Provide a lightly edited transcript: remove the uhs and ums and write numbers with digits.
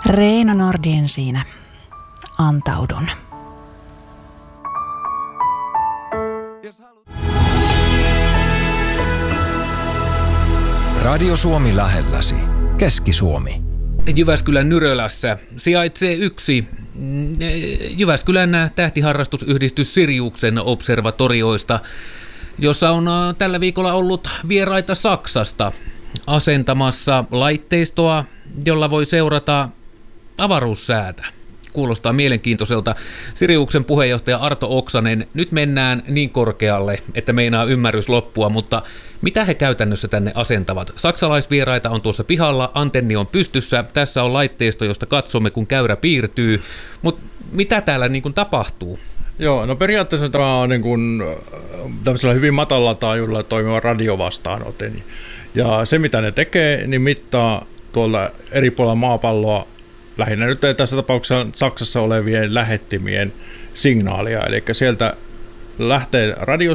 Reino Nordien siinä. Antaudun. Radio Suomi lähelläsi. Keski-Suomi. Jyväskylän Nyrölässä sijaitsee yksi Jyväskylän tähtiharrastusyhdistys Siriuksen observatorioista, jossa on tällä viikolla ollut vieraita Saksasta asentamassa laitteistoa, jolla voi seurata avaruussäätä. Kuulostaa mielenkiintoiselta. Siriuksen puheenjohtaja Arto Oksanen, nyt mennään niin korkealle, että meinaa ymmärrys loppua, mutta mitä he käytännössä tänne asentavat? Saksalaisvieraita on tuossa pihalla, antenni on pystyssä, tässä on laitteisto, josta katsomme, kun käyrä piirtyy, mutta mitä täällä niin kuin tapahtuu? Joo, no periaatteessa tämä on niin kuin tämmöisellä hyvin matalalla taajuudella toimiva radiovastaanotin. Ja se, mitä ne tekee, niin mittaa tuolla eri puolilla maapalloa, lähinnä nyt tässä tapauksessa Saksassa olevien lähettimien signaalia, eli sieltä lähtee